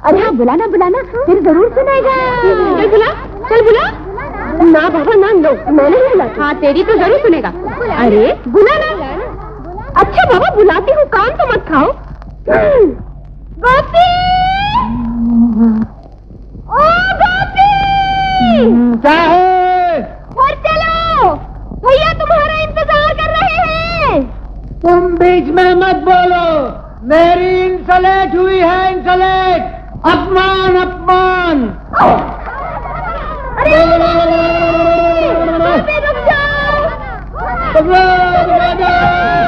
अरे हाँ, बुलाना बुलाना, फिर जरूर सुनेगा। चल बुला, चल बुला। ना बाबा ना, लो मैं नहीं बुलाती। हाँ तेरी तो जरूर सुनेगा। अरे बुलाना। अच्छा बाबा बुलाती हूँ, काम तो मत खाओ। गोपी, ओ गोपी, क्या है? और चलो, भैया तुम्हारा इंतजार कर रहे हैं। तुम बीच में मत बोलो, मेरी इंसलेट हुई है, इंसलेट। अपमान अपमान। अरे गोपी रुक जाओ।